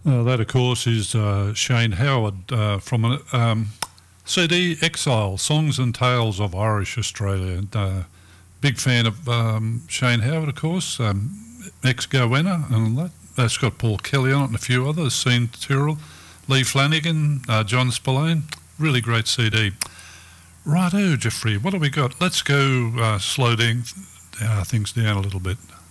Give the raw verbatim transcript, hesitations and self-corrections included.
Uh, that, of course, is uh, Shane Howard uh, from a um, C D Exile, Songs and Tales of Irish Australia. And, uh, big fan of um, Shane Howard, of course, um, ex-Goanna and that. That's got Paul Kelly on it and a few others, Sean Tyrrell, Lee Flanagan, uh, John Spillane. Really great C D. Righto, Jeffrey, what have we got? Let's go uh, slow down, uh, things down a little bit.